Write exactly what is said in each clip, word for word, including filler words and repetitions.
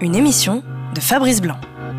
Une émission de Fabrice Blanc.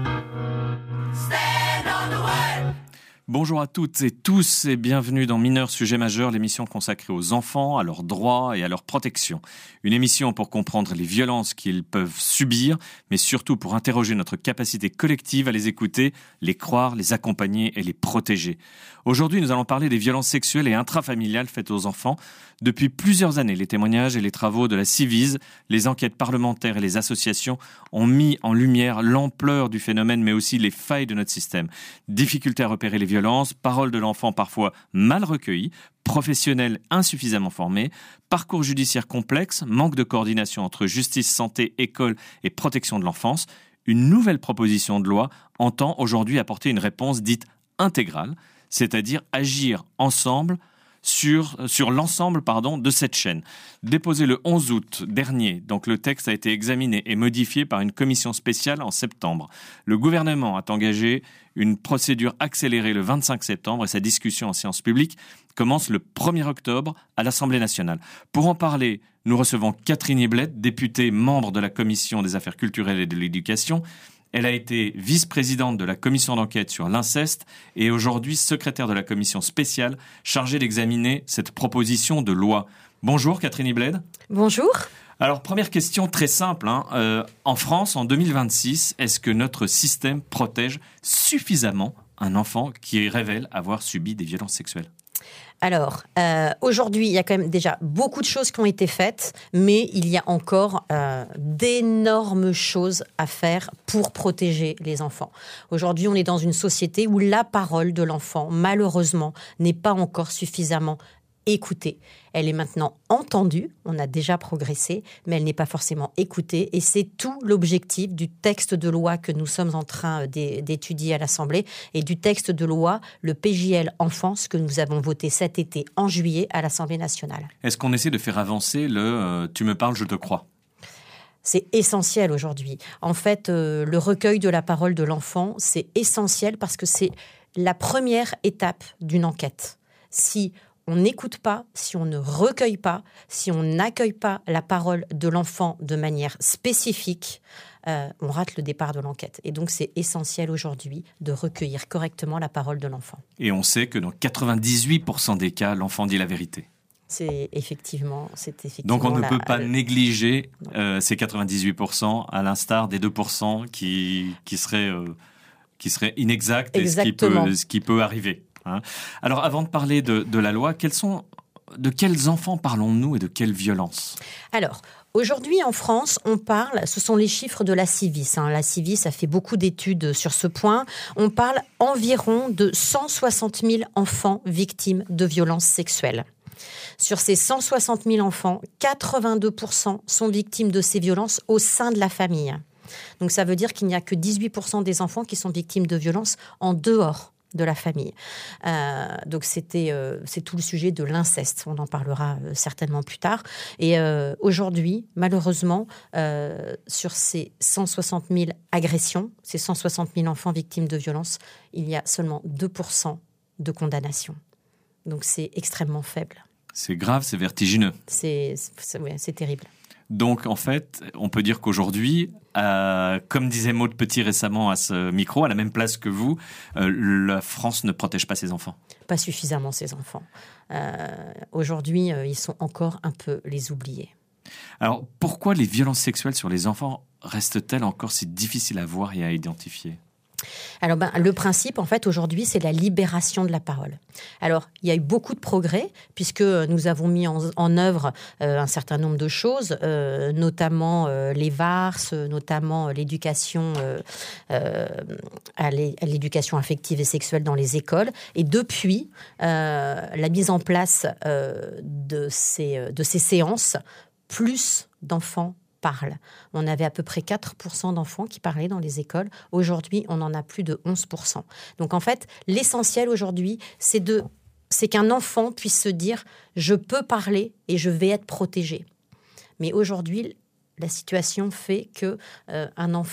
Bonjour à toutes et tous et bienvenue dans Mineurs Sujets Majeurs, l'émission consacrée aux enfants, à leurs droits et à leur protection. Une émission pour comprendre les violences qu'ils peuvent subir, mais surtout pour interroger notre capacité collective à les écouter, les croire, les accompagner et les protéger. Aujourd'hui, nous allons parler des violences sexuelles et intrafamiliales faites aux enfants. Depuis plusieurs années, les témoignages et les travaux de la Ciivise, les enquêtes parlementaires et les associations ont mis en lumière l'ampleur du phénomène, mais aussi les failles de notre système. Difficulté à repérer les violences, paroles de l'enfant parfois mal recueillies, professionnels insuffisamment formés, parcours judiciaire complexe, manque de coordination entre justice, santé, école et protection de l'enfance. Une nouvelle proposition de loi entend aujourd'hui apporter une réponse dite intégrale, c'est-à-dire agir ensemble sur, sur l'ensemble pardon, de cette chaîne. Déposé le onze août dernier, donc le texte a été examiné et modifié par une commission spéciale en septembre. Le gouvernement a engagé une procédure accélérée le vingt-cinq septembre et sa discussion en séance publique commence le premier octobre à l'Assemblée nationale. Pour en parler, nous recevons Catherine Iblette, députée membre de la Commission des affaires culturelles et de l'éducation. Elle a été vice-présidente de la commission d'enquête sur l'inceste et aujourd'hui secrétaire de la commission spéciale chargée d'examiner cette proposition de loi. Bonjour Catherine Iblette. Bonjour. Alors première question très simple, hein. euh, en France en deux mille vingt-six, est-ce que notre système protège suffisamment un enfant qui révèle avoir subi des violences sexuelles ? Alors, euh, aujourd'hui, il y a quand même déjà beaucoup de choses qui ont été faites, mais il y a encore euh, d'énormes choses à faire pour protéger les enfants. Aujourd'hui, on est dans une société où la parole de l'enfant, malheureusement, n'est pas encore suffisamment écoutée. Elle est maintenant entendue, on a déjà progressé, mais elle n'est pas forcément écoutée. Et c'est tout l'objectif du texte de loi que nous sommes en train d'étudier à l'Assemblée et du texte de loi, le P J L Enfance, que nous avons voté cet été en juillet à l'Assemblée nationale. Est-ce qu'on essaie de faire avancer le euh, « tu me parles, je te crois » ? C'est essentiel aujourd'hui. En fait, euh, le recueil de la parole de l'enfant, c'est essentiel parce que c'est la première étape d'une enquête. Si on n'écoute pas, si on ne recueille pas, si on n'accueille pas la parole de l'enfant de manière spécifique, euh, on rate le départ de l'enquête. Et donc, c'est essentiel aujourd'hui de recueillir correctement la parole de l'enfant. Et on sait que dans quatre-vingt-dix-huit pour cent des cas, l'enfant dit la vérité. C'est effectivement, c'est effectivement. Donc on ne la, peut pas le... négliger euh, ces quatre-vingt-dix-huit pour cent à l'instar des deux pour cent qui, qui, seraient, euh, qui seraient inexacts et ce qui peut, ce qui peut arriver. Hein. Alors, avant de parler de, de la loi, quels sont, de quels enfants parlons-nous et de quelles violences ? Alors, aujourd'hui en France, on parle, ce sont les chiffres de la Ciivise. Hein. La Ciivise a fait beaucoup d'études sur ce point. On parle environ de cent soixante mille enfants victimes de violences sexuelles. Sur ces cent soixante mille enfants, quatre-vingt-deux pour cent sont victimes de ces violences au sein de la famille. Donc, ça veut dire qu'il n'y a que dix-huit pour cent des enfants qui sont victimes de violences en dehors de la famille. Euh, donc c'était, euh, c'est tout le sujet de l'inceste. On en parlera euh, certainement plus tard. Et euh, aujourd'hui, malheureusement, euh, sur ces cent soixante mille agressions, ces cent soixante mille enfants victimes de violences, il y a seulement deux pour cent de condamnations. Donc c'est extrêmement faible. C'est grave, c'est vertigineux. C'est, c'est, ouais, c'est terrible. Donc, en fait, on peut dire qu'aujourd'hui, euh, comme disait Maud Petit récemment à ce micro, à la même place que vous, euh, la France ne protège pas ses enfants. Pas suffisamment ses enfants. Euh, aujourd'hui, euh, ils sont encore un peu les oubliés. Alors, pourquoi les violences sexuelles sur les enfants restent-elles encore si difficiles à voir et à identifier ? Alors, ben, le principe, en fait, aujourd'hui, c'est la libération de la parole. Alors, il y a eu beaucoup de progrès, puisque nous avons mis en, en œuvre euh, un certain nombre de choses, euh, notamment euh, les V A R S, notamment euh, l'éducation euh, euh, à, l'é- à l'éducation affective et sexuelle dans les écoles. Et depuis euh, la mise en place euh, de, ces, de ces séances, plus d'enfants parlent. On avait à peu près quatre pour cent d'enfants qui parlaient dans les écoles. Aujourd'hui, on en a plus de onze pour cent. Donc en fait, l'essentiel aujourd'hui, c'est, de, c'est qu'un enfant puisse se dire « je peux parler et je vais être protégé ». Mais aujourd'hui, la situation fait qu'un euh, enfant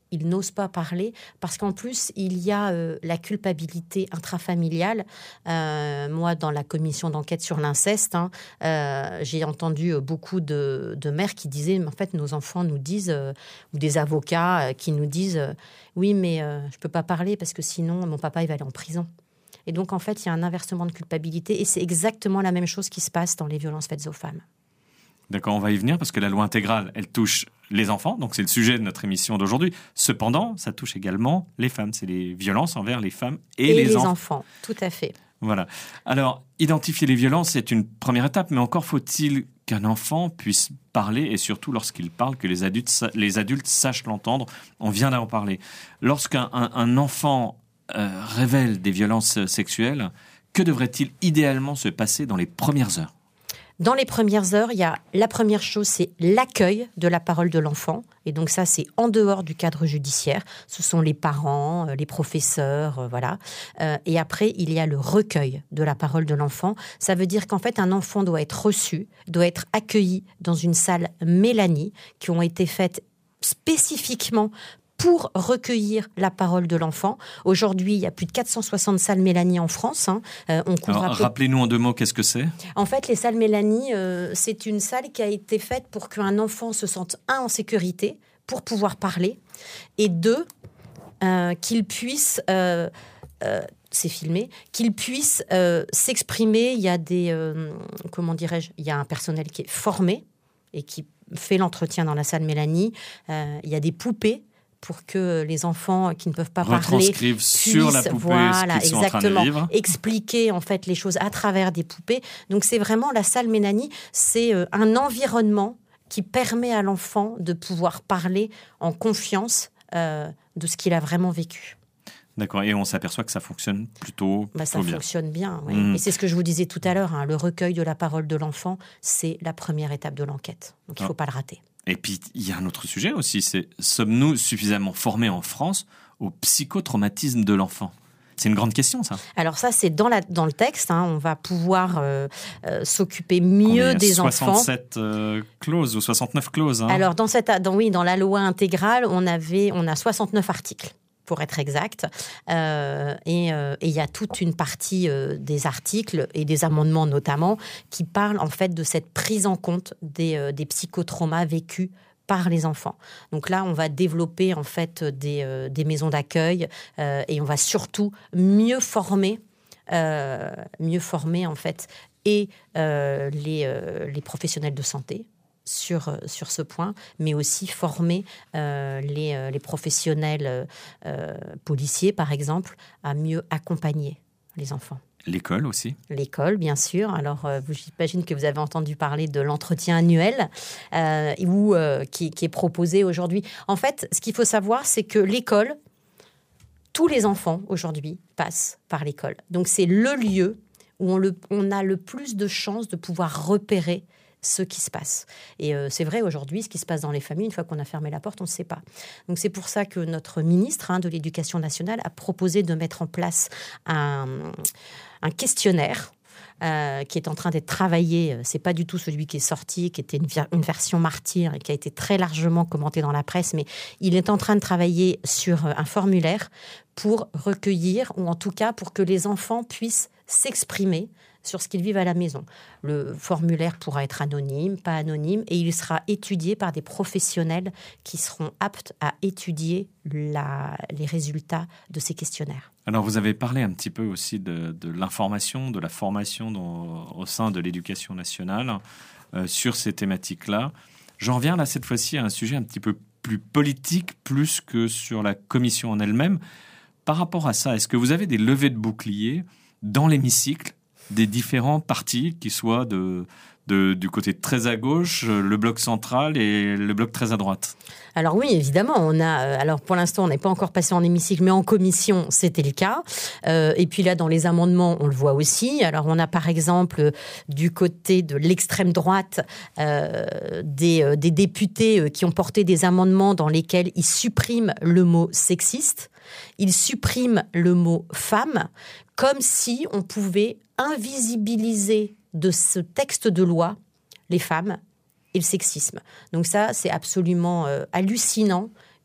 ils n'osent pas parler parce qu'en plus, il y a euh, la culpabilité intrafamiliale. Euh, moi, dans la commission d'enquête sur l'inceste, hein, euh, j'ai entendu beaucoup de, de mères qui disaient, mais en fait, nos enfants nous disent, euh, ou des avocats euh, qui nous disent, euh, oui, mais euh, je ne peux pas parler parce que sinon, mon papa, il va aller en prison. Et donc, en fait, il y a un inversement de culpabilité et c'est exactement la même chose qui se passe dans les violences faites aux femmes. D'accord, on va y venir parce que la loi intégrale, elle touche les enfants, donc c'est le sujet de notre émission d'aujourd'hui. Cependant, ça touche également les femmes. C'est les violences envers les femmes et, et les, les enf- enfants. Tout à fait. Voilà. Alors, identifier les violences, c'est une première étape, mais encore faut-il qu'un enfant puisse parler et surtout lorsqu'il parle, que les adultes, les adultes sachent l'entendre. On vient d'en parler. Lorsqu'un un, un enfant euh, révèle des violences sexuelles, que devrait-il idéalement se passer dans les premières heures ? Dans les premières heures, il y a la première chose, c'est l'accueil de la parole de l'enfant. Et donc ça, c'est en dehors du cadre judiciaire. Ce sont les parents, les professeurs, euh, voilà. Euh, et après, il y a le recueil de la parole de l'enfant. Ça veut dire qu'en fait, un enfant doit être reçu, doit être accueilli dans une salle Mélanie, qui ont été faites spécifiquement pour recueillir la parole de l'enfant. Aujourd'hui, il y a plus de quatre cent soixante salles Mélanie en France. Hein. Euh, on couvre Alors, peu... rappelez-nous en deux mots, qu'est-ce que c'est ? En fait, les salles Mélanie, euh, c'est une salle qui a été faite pour qu'un enfant se sente, un, en sécurité, pour pouvoir parler, et deux, euh, qu'il puisse... Euh, euh, c'est filmé, qu'il puisse euh, s'exprimer. Il y a des... Euh, comment dirais-je ? Il y a un personnel qui est formé et qui fait l'entretien dans la salle Mélanie. Euh, il y a des poupées pour que les enfants qui ne peuvent pas parler puissent, sur la poupée voilà, ce qu'ils sont exactement, en train de vivre. expliquer en fait les choses à travers des poupées. Donc c'est vraiment la salle Mélanie, c'est euh, un environnement qui permet à l'enfant de pouvoir parler en confiance euh, de ce qu'il a vraiment vécu. D'accord, et on s'aperçoit que ça fonctionne plutôt, plutôt bah, ça bien. fonctionne bien, oui. Mmh. Et c'est ce que je vous disais tout à l'heure, hein, le recueil de la parole de l'enfant, c'est la première étape de l'enquête. Donc il ne faut ah. pas le rater. Et puis, il y a un autre sujet aussi, c'est sommes-nous suffisamment formés en France au psychotraumatisme de l'enfant ? C'est une grande question, ça. Alors ça, c'est dans, la, dans le texte. Hein, on va pouvoir euh, euh, s'occuper mieux des soixante-sept enfants. Euh, clauses ou soixante-neuf clauses. Hein. Alors, dans, cette, dans, oui, dans la loi intégrale, on, avait, on a soixante-neuf articles, pour être exact. Euh, et euh, il y a toute une partie euh, des articles et des amendements notamment qui parlent en fait de cette prise en compte des, euh, des psychotraumas vécus par les enfants. Donc là, on va développer en fait des, euh, des maisons d'accueil euh, et on va surtout mieux former, euh, mieux former en fait et euh, les, euh, les professionnels de santé sur, sur ce point, mais aussi former euh, les, euh, les professionnels euh, policiers, par exemple, à mieux accompagner les enfants. L'école aussi. L'école, bien sûr. Alors, euh, j'imagine que vous avez entendu parler de l'entretien annuel euh, où, euh, qui, qui est proposé aujourd'hui. En fait, ce qu'il faut savoir, c'est que l'école, tous les enfants aujourd'hui passent par l'école. Donc, c'est le lieu où on, le, on a le plus de chances de pouvoir repérer ce qui se passe. Et euh, c'est vrai, aujourd'hui, ce qui se passe dans les familles, une fois qu'on a fermé la porte, on ne sait pas. Donc c'est pour ça que notre ministre hein, de l'Éducation nationale a proposé de mettre en place un, un questionnaire euh, qui est en train d'être travaillé. C'est pas du tout celui qui est sorti, qui était une, une version martyre et qui a été très largement commenté dans la presse, mais il est en train de travailler sur un formulaire pour recueillir, ou en tout cas pour que les enfants puissent s'exprimer sur ce qu'ils vivent à la maison. Le formulaire pourra être anonyme, pas anonyme, et il sera étudié par des professionnels qui seront aptes à étudier la, les résultats de ces questionnaires. Alors, vous avez parlé un petit peu aussi de, de l'information, de la formation dans, au sein de l'éducation nationale euh, sur ces thématiques-là. J'en reviens là, cette fois-ci, à un sujet un petit peu plus politique, plus que sur la commission en elle-même. Par rapport à ça, est-ce que vous avez des levées de boucliers dans l'hémicycle des différents partis, qui soient de, de, du côté très à gauche, le bloc central et le bloc très à droite? Alors oui, évidemment, on a. Alors pour l'instant, on n'est pas encore passé en hémicycle, mais en commission, c'était le cas. Euh, et puis là, dans les amendements, on le voit aussi. Alors on a par exemple du côté de l'extrême droite euh, des, euh, des députés qui ont porté des amendements dans lesquels ils suppriment le mot sexiste, ils suppriment le mot femme, comme si on pouvait invisibiliser de ce texte de loi les femmes et le sexisme. Donc ça, c'est absolument euh, hallucinant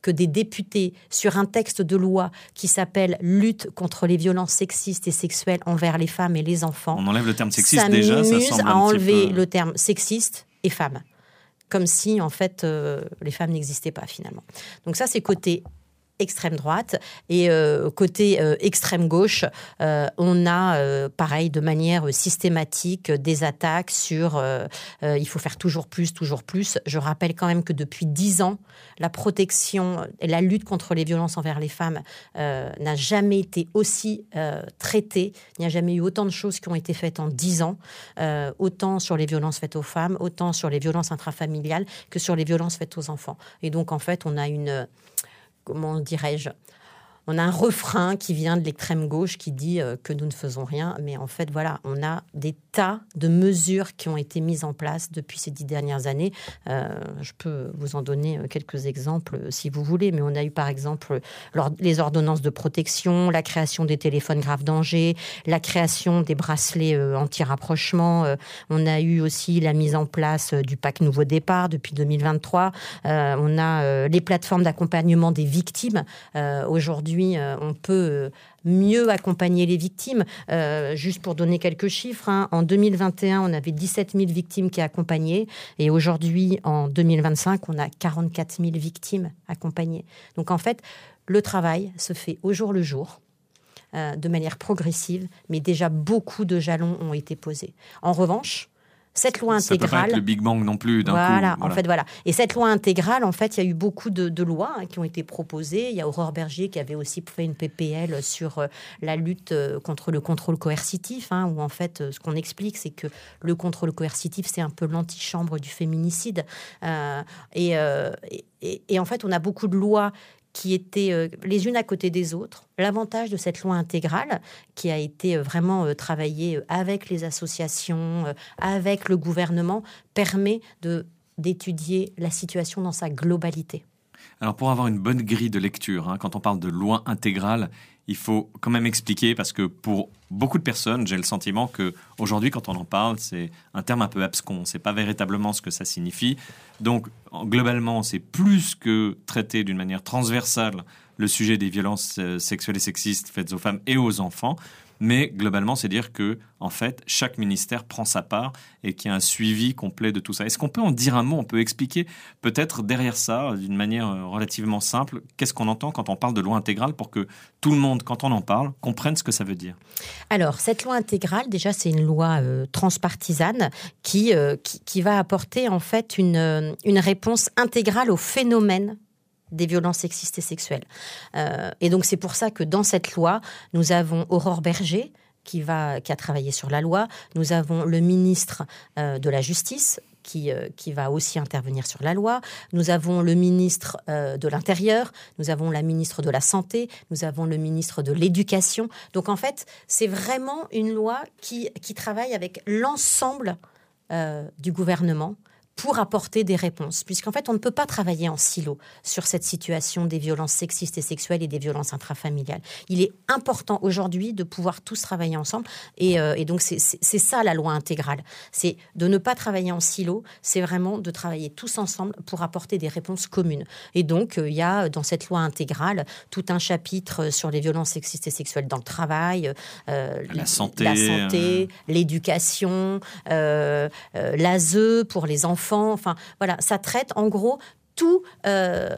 que des députés sur un texte de loi qui s'appelle « Lutte contre les violences sexistes et sexuelles envers les femmes et les enfants ». On enlève le terme sexiste déjà, ça semble à enlever peu... le terme sexiste et femme. Comme si, en fait, euh, les femmes n'existaient pas, finalement. Donc ça, c'est côté extrême droite. Et euh, côté euh, extrême gauche, euh, on a, euh, pareil, de manière systématique, des attaques sur euh, euh, il faut faire toujours plus, toujours plus. Je rappelle quand même que depuis dix ans, la protection et la lutte contre les violences envers les femmes euh, n'a jamais été aussi euh, traitée. Il n'y a jamais eu autant de choses qui ont été faites en dix ans, euh, autant sur les violences faites aux femmes, autant sur les violences intrafamiliales que sur les violences faites aux enfants. Et donc, en fait, on a une... comment dirais-je, on a un refrain qui vient de l'extrême gauche qui dit euh, que nous ne faisons rien. Mais en fait, voilà, on a des tas de mesures qui ont été mises en place depuis ces dix dernières années. Euh, je peux vous en donner quelques exemples euh, si vous voulez. Mais on a eu par exemple les ordonnances de protection, la création des téléphones grave danger, la création des bracelets euh, anti-rapprochement. Euh, on a eu aussi la mise en place euh, du pack Nouveau Départ depuis deux mille vingt-trois. Euh, on a euh, les plateformes d'accompagnement des victimes. Euh, aujourd'hui, on peut mieux accompagner les victimes. Euh, juste pour donner quelques chiffres, hein, en deux mille vingt et un, on avait dix-sept mille victimes qui accompagnaient. Et aujourd'hui, en deux mille vingt-cinq, on a quarante-quatre mille victimes accompagnées. Donc en fait, le travail se fait au jour le jour, euh, de manière progressive, mais déjà beaucoup de jalons ont été posés. En revanche, cette loi intégrale... Ça peut pas être le Big Bang non plus d'un voilà, coup. Voilà, en fait, voilà. Et cette loi intégrale, en fait, il y a eu beaucoup de, de lois hein, qui ont été proposées. Il y a Aurore Berger qui avait aussi fait une P P L sur euh, la lutte euh, contre le contrôle coercitif, hein, où en fait, euh, ce qu'on explique, c'est que le contrôle coercitif, c'est un peu l'antichambre du féminicide. Euh, et, euh, et, et en fait, on a beaucoup de lois qui étaient euh, les unes à côté des autres. L'avantage de cette loi intégrale, qui a été euh, vraiment euh, travaillée euh, avec les associations, euh, avec le gouvernement, permet de, d'étudier la situation dans sa globalité. Alors, pour avoir une bonne grille de lecture, hein, quand on parle de loi intégrale, il faut quand même expliquer, parce que pour beaucoup de personnes, j'ai le sentiment qu'aujourd'hui, quand on en parle, c'est un terme un peu abscon. C'est pas véritablement ce que ça signifie. Donc, globalement, c'est plus que traiter d'une manière transversale le sujet des violences sexuelles et sexistes faites aux femmes et aux enfants. Mais globalement, c'est dire que, en fait, chaque ministère prend sa part et qu'il y a un suivi complet de tout ça. Est-ce qu'on peut en dire un mot? On peut expliquer peut-être derrière ça, d'une manière relativement simple, qu'est-ce qu'on entend quand on parle de loi intégrale pour que tout le monde, quand on en parle, comprenne ce que ça veut dire? Alors, cette loi intégrale, déjà, c'est une loi euh, transpartisane qui, euh, qui, qui va apporter, en fait, une, euh, une réponse intégrale au phénomène des violences sexistes et sexuelles. Euh, et donc, c'est pour ça que dans cette loi, nous avons Aurore Berger, qui, va, qui a travaillé sur la loi. Nous avons le ministre euh, de la Justice, qui, euh, qui va aussi intervenir sur la loi. Nous avons le ministre euh, de l'Intérieur. Nous avons la ministre de la Santé. Nous avons le ministre de l'Éducation. Donc, en fait, c'est vraiment une loi qui, qui travaille avec l'ensemble euh, du gouvernement pour apporter des réponses, puisqu'en fait, on ne peut pas travailler en silo sur cette situation des violences sexistes et sexuelles et des violences intrafamiliales. Il est important aujourd'hui de pouvoir tous travailler ensemble, et, euh, et donc c'est, c'est, c'est ça la loi intégrale. C'est de ne pas travailler en silo, c'est vraiment de travailler tous ensemble pour apporter des réponses communes. Et donc, euh, il y a dans cette loi intégrale tout un chapitre sur les violences sexistes et sexuelles dans le travail, euh, la santé, la santé euh... l'éducation, euh, euh, l'A S E pour les enfants. Enfin, voilà, ça traite en gros tout, euh,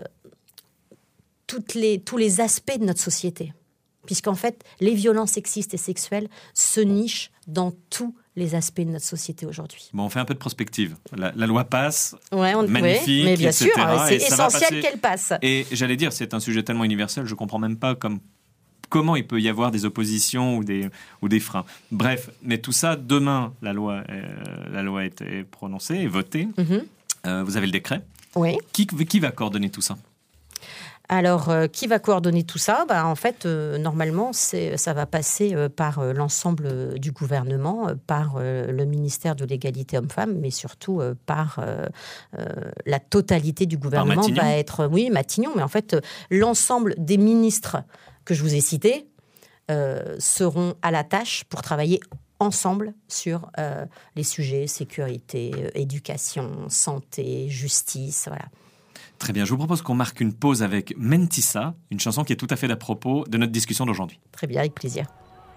toutes les, tous les aspects de notre société. Puisqu'en fait, les violences sexistes et sexuelles se nichent dans tous les aspects de notre société aujourd'hui. Bon, on fait un peu de prospective. La, la loi passe, ouais, on, magnifique, oui, mais bien et cetera. sûr, c'est essentiel qu'elle passe. Et j'allais dire, c'est un sujet tellement universel, je ne comprends même pas comme... comment il peut y avoir des oppositions ou des, ou des freins. Bref, mais tout ça, demain, la loi, euh, la loi est, est prononcée et votée. Mm-hmm. Euh, vous avez le décret. Oui. Qui, qui va coordonner tout ça? Alors, euh, qui va coordonner tout ça? Bah, en fait, euh, normalement, c'est, ça va passer euh, par euh, l'ensemble euh, du gouvernement, euh, par euh, le ministère de l'égalité homme-femme, mais surtout euh, par euh, euh, la totalité du gouvernement. Par Matignon. Va être, oui, Matignon, mais en fait, euh, l'ensemble des ministres que je vous ai cités euh, seront à la tâche pour travailler ensemble sur euh, les sujets sécurité, euh, éducation, santé, justice, voilà. Très bien, je vous propose qu'on marque une pause avec Mentissa, une chanson qui est tout à fait à propos de notre discussion d'aujourd'hui. Très bien, avec plaisir.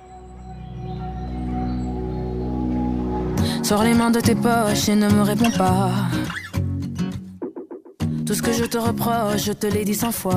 Sors les mains de tes poches et ne me réponds pas. Tout ce que je te reproche, je te l'ai dit cent fois.